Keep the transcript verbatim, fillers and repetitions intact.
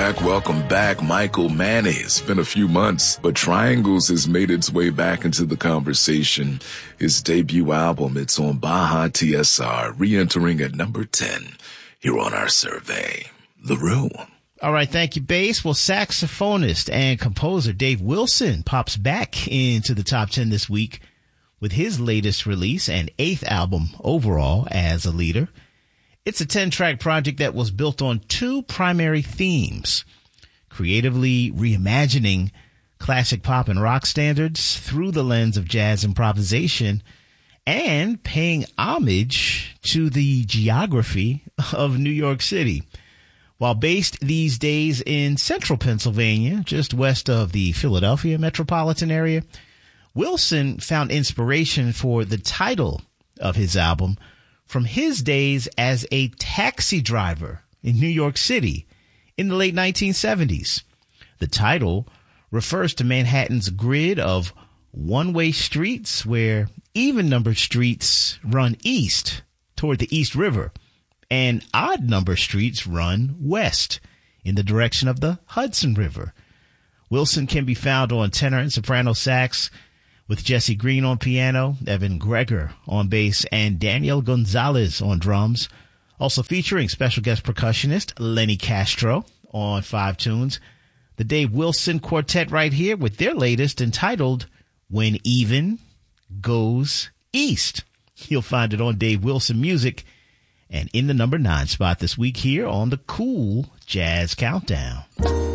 back, welcome back. Michael Manny. It's been a few months, but Triangles has made its way back into the conversation. His debut album, it's on Baja T S R, re-entering at number ten here on our survey. LaRue. All right, thank you, Bass. Well, saxophonist and composer Dave Wilson pops back into the top ten this week with his latest release and eighth album overall as a leader. It's a ten-track project that was built on two primary themes: creatively reimagining classic pop and rock standards through the lens of jazz improvisation and paying homage to the geography of New York City. While based these days in central Pennsylvania, just west of the Philadelphia metropolitan area, Wilson found inspiration for the title of his album from his days as a taxi driver in New York City in the late nineteen seventies. The title refers to Manhattan's grid of one-way streets where even-numbered streets run east toward the East River and odd-numbered streets run west in the direction of the Hudson River. Wilson can be found on tenor and soprano sax, with Jesse Green on piano, Evan Greger on bass, and Daniel Gonzalez on drums. Also featuring special guest percussionist Lenny Castro on five tunes. The Dave Wilson Quartet right here with their latest entitled When Even Goes East. You'll find it on Dave Wilson Music and in the number nine spot this week here on the Cool Jazz Countdown.